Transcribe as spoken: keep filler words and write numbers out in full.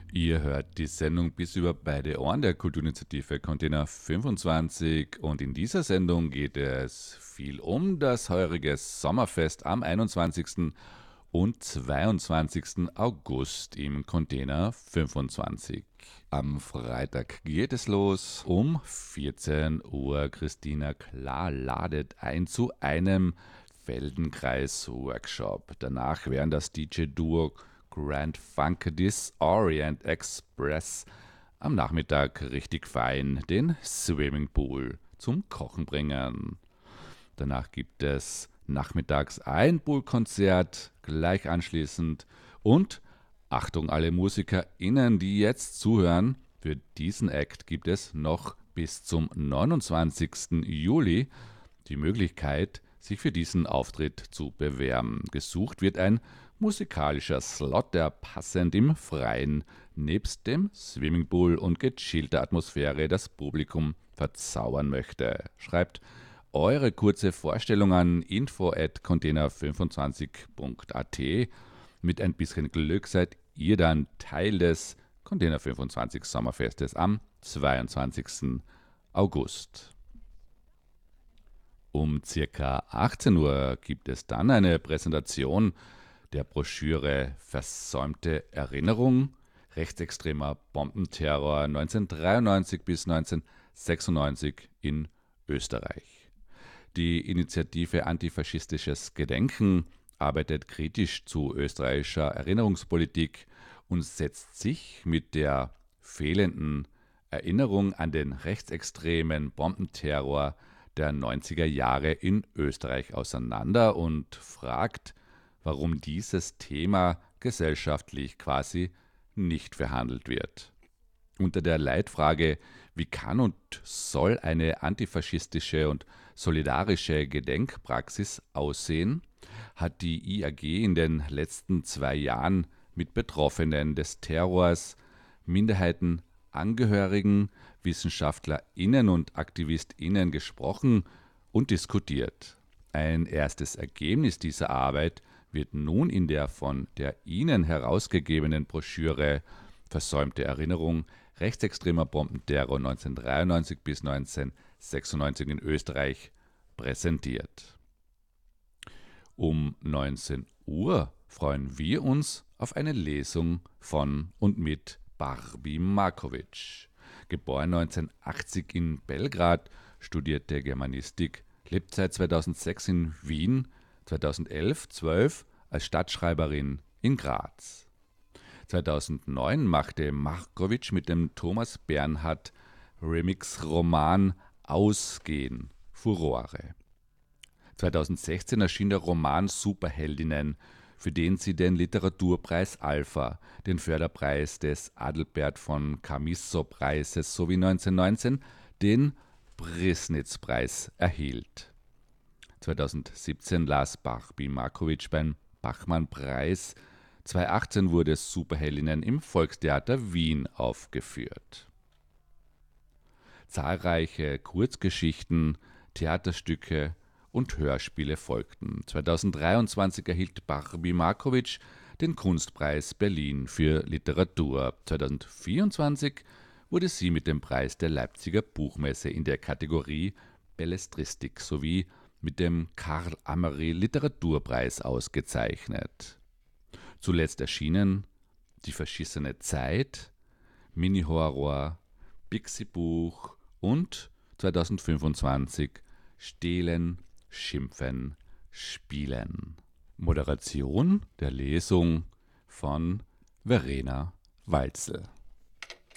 Ihr hört die Sendung bis über beide Ohren der Kulturinitiative Container fünfundzwanzig und in dieser Sendung geht es viel um das heurige Sommerfest am einundzwanzigsten und zweiundzwanzigsten August im Container fünfundzwanzig. Am Freitag geht es los um vierzehn Uhr. Christina Klar ladet ein zu einem Feldenkreis-Workshop. Danach werden das D J-Duo Grand Funk Disorient Express am Nachmittag richtig fein den Swimmingpool zum Kochen bringen. Danach gibt es nachmittags ein Poolkonzert, gleich anschließend und Achtung alle MusikerInnen, die jetzt zuhören, für diesen Act gibt es noch bis zum neunundzwanzigsten Juli die Möglichkeit, sich für diesen Auftritt zu bewerben. Gesucht wird ein musikalischer Slot, der passend im Freien nebst dem Swimmingpool und gechillter Atmosphäre das Publikum verzaubern möchte. Schreibt eure kurze Vorstellung an info at container fünfundzwanzig punkt a t. Mit ein bisschen Glück seid ihr dann Teil des Container fünfundzwanzig Sommerfestes am zweiundzwanzigsten August. Um circa achtzehn Uhr gibt es dann eine Präsentation der Broschüre Versäumte Erinnerung, rechtsextremer Bombenterror neunzehnhundertdreiundneunzig bis neunzehnhundertsechsundneunzig in Österreich. Die Initiative Antifaschistisches Gedenken arbeitet kritisch zu österreichischer Erinnerungspolitik und setzt sich mit der fehlenden Erinnerung an den rechtsextremen Bombenterror der neunziger Jahre in Österreich auseinander und fragt, warum dieses Thema gesellschaftlich quasi nicht behandelt wird. Unter der Leitfrage, wie kann und soll eine antifaschistische und solidarische Gedenkpraxis aussehen, hat die I A G in den letzten zwei Jahren mit Betroffenen des Terrors, Minderheitenangehörigen, WissenschaftlerInnen und AktivistInnen gesprochen und diskutiert. Ein erstes Ergebnis dieser Arbeit wird nun in der von der Ihnen herausgegebenen Broschüre Versäumte Erinnerung, rechtsextremer Bombenterror neunzehnhundertdreiundneunzig bis neunzehnhundertsechsundneunzig in Österreich präsentiert. Um neunzehn Uhr freuen wir uns auf eine Lesung von und mit Barbie Markovic. Geboren neunzehnhundertachtzig in Belgrad, studierte Germanistik, lebt seit zweitausendsechs in Wien, zweitausendelf zwölf als Stadtschreiberin in Graz. zweitausendneun machte Markovic mit dem Thomas Bernhard Remix-Roman Ausgehen Furore. zweitausendsechzehn erschien der Roman Superheldinnen, für den sie den Literaturpreis Alpha, den Förderpreis des Adalbert von Chamisso-Preises sowie neunzehnhundertneunzehn den Prisnitz-Preis erhielt. zweitausendsiebzehn las Barbie Markovic beim Bachmann-Preis. zweitausendachtzehn wurde Superheldinnen im Volkstheater Wien aufgeführt. Zahlreiche Kurzgeschichten, Theaterstücke und Hörspiele folgten. zweitausenddreiundzwanzig erhielt Barbie Markovic den Kunstpreis Berlin für Literatur. zweitausendvierundzwanzig wurde sie mit dem Preis der Leipziger Buchmesse in der Kategorie Belletristik sowie mit dem Karl Amery Literaturpreis ausgezeichnet. Zuletzt erschienen Die verschissene Zeit, Mini-Horror, Pixie-Buch und zweitausendfünfundzwanzig Stehlen, Schimpfen, Spielen. Moderation der Lesung von Verena Walzel.